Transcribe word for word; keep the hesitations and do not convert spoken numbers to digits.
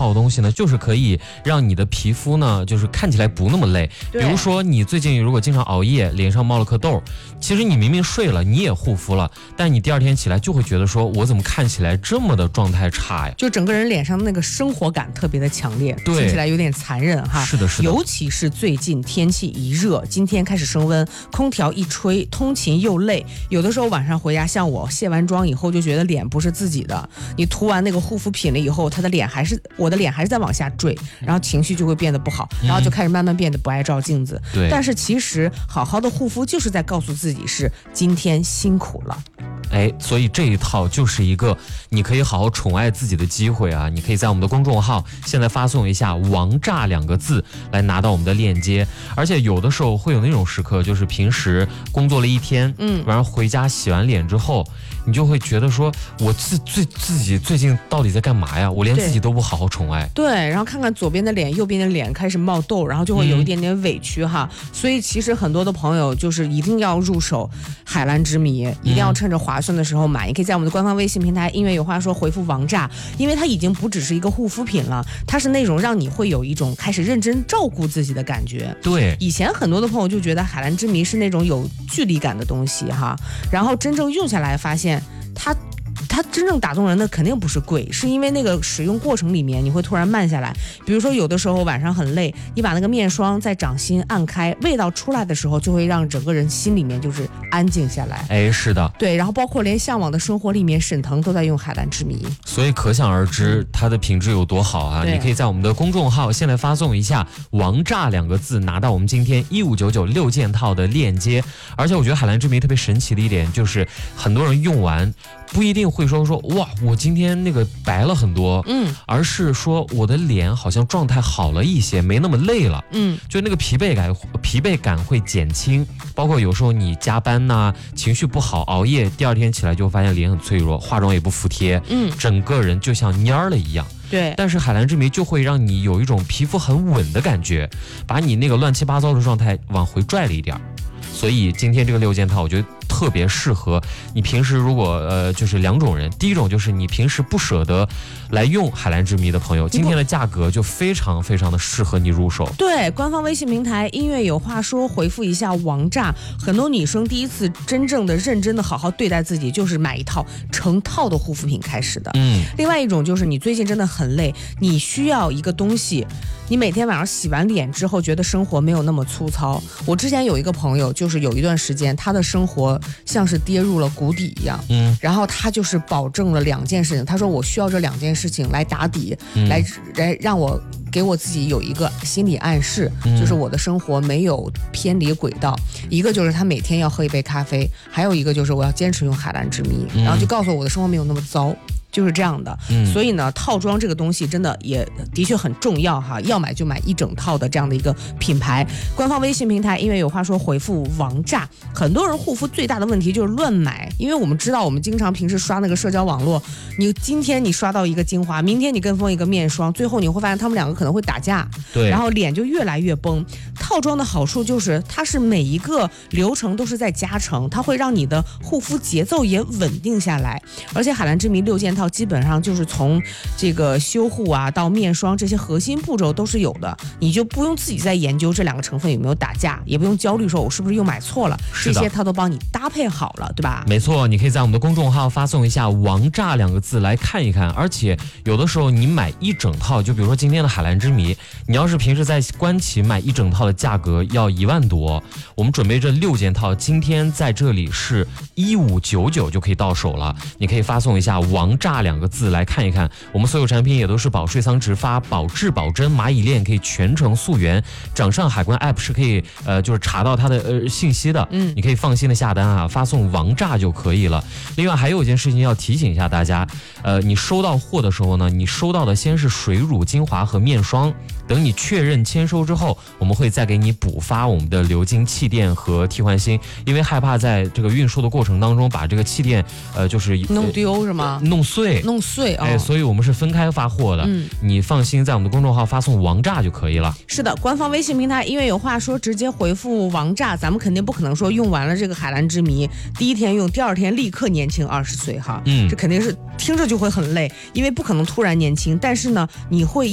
套东西呢，就是可以让你的皮肤呢，就是看起来不那么累。比如说你最近如果经常熬夜，脸上冒了颗痘，其实你明明睡了，你也护肤了，但你第二天起来就会觉得说，我怎么看起来这么的状态差呀？ 就整个人脸上的那个生活感特别的强烈， 对， 听起来有点残忍哈。 是的，是的。 尤其是最近天气一热，今天开始升温，空调一吹，通勤又累，有的时候晚上回家，像我卸完妆以后就觉得脸不是自己的，你涂完那个护肤品了以后，他的脸还是我的脸还是在往下坠，然后情绪就会变得不好，然后就开始慢慢变得不爱照镜子。 对、嗯， 但是其实好好的护肤就是在告诉自己是今天辛苦了。 哎，所以这一套就是一个你可以好好宠爱自己的机会啊！你可以在我们的公众号现在发送一下“王炸”两个字来拿到我们的链接。而且有的时候会有那种时刻，就是平时工作了一天，嗯，然后回家洗完脸之后，你就会觉得说，我自最自己最近到底在干嘛呀？我连自己都不好好宠爱。 对，然后看看左边的脸，右边的脸开始冒痘，然后就会有一点点委屈哈。嗯、所以其实很多的朋友就是一定要入手海蓝之谜，一定要趁着划算的时候买。你可以在我们的官方微信平台音乐有话说回复王炸，因为它已经不只是一个护肤品了，它是那种让你会有一种开始认真照顾自己的感觉。 对， 以前很多的朋友就觉得海蓝之谜是那种有距离感的东西哈，然后真正用下来发现它它真正打动人的肯定不是贵，是因为那个使用过程里面你会突然慢下来。比如说有的时候晚上很累，你把那个面霜在掌心按开，味道出来的时候就会让整个人心里面就是安静下来。 哎，是的， 对，然后包括连向往的生活里面，沈腾都在用海蓝之谜， 所以可想而知它的品质有多好啊！你可以在我们的公众号现在发送一下“王炸”两个字，拿到我们今天一五九九六件套的链接。而且我觉得海蓝之谜特别神奇的一点就是，很多人用完不一定会说说哇，我今天那个白了很多，嗯，而是说我的脸好像状态好了一些，没那么累了，嗯，就那个疲惫感，疲惫感会减轻。包括有时候你加班呐、啊，情绪不好，熬夜，第二天起来就发现脸很脆弱，化妆也不服帖，嗯，整个人就像蔫儿了一样。 对， 但是海蓝之谜就会让你有一种皮肤很稳的感觉，把你那个乱七八糟的状态往回拽了一点。所以今天这个六件套，我觉得特别适合你平时如果呃就是两种人，第一种就是你平时不舍得来用海蓝之谜的朋友，今天的价格就非常非常的适合你入手。 对，官方微信平台音乐有话说，回复一下王炸，很多女生第一次真正的认真的好好对待自己，就是买一套成套的护肤品开始的。嗯，另外一种就是你最近真的很累，你需要一个东西，你每天晚上洗完脸之后觉得生活没有那么粗糙。我之前有一个朋友，就是有一段时间他的生活像是跌入了谷底一样，嗯，然后他就是保证了两件事情，他说我需要这两件事情来打底，嗯、来来让我给我自己有一个心理暗示，嗯、就是我的生活没有偏离轨道。一个就是他每天要喝一杯咖啡，还有一个就是我要坚持用海蓝之谜，嗯、然后就告诉我我的生活没有那么糟。就是这样的、嗯、所以呢套装这个东西真的也的确很重要哈，要买就买一整套的这样的一个品牌。官方微信平台音乐有话说回复王炸。很多人护肤最大的问题就是乱买，因为我们知道我们经常平时刷那个社交网络，你今天你刷到一个精华，明天你跟风一个面霜，最后你会发现他们两个可能会打架，对，然后脸就越来越崩。套装的好处就是它是每一个流程都是在加成，它会让你的护肤节奏也稳定下来。而且海蓝之谜六件套基本上就是从这个修护啊到面霜这些核心步骤都是有的，你就不用自己再研究这两个成分有没有打架，也不用焦虑说我是不是又买错了，这些它都帮你搭配好了，对吧？ 没错，你可以在我们的公众号发送一下王炸两个字来看一看。而且有的时候你买一整套，就比如说今天的海蓝之谜，你要是平时在官旗买一整套的价格要一万多，我们准备这六件套今天在这里是一五九九就可以到手了。你可以发送一下王炸两个字来看一看。我们所有产品也都是保税桑直发，保质保真，蚂蚁链可以全程溯源，掌上海关 app 是可以呃就是查到它的呃信息的，嗯，你可以放心的下单啊，发送王炸就可以了。另外还有一件事情要提醒一下大家，呃，你收到货的时候呢，你收到的先是水乳精华和面霜，等你确认签收之后，我们会再给你补发我们的流金气垫和替换芯，因为害怕在这个运输的过程当中把这个气垫呃就是弄丢是吗？ 弄碎， 弄碎， 哎，所以我们是分开发货的。嗯，你放心，在我们的公众号发送王炸就可以了。 是的，官方微信平台因为有话说，直接回复王炸，咱们肯定不可能说用完了这个海蓝之谜，第一天用，第二天立刻年轻二十岁哈。嗯，这肯定是听着就会很累，因为不可能突然年轻，但是呢，你会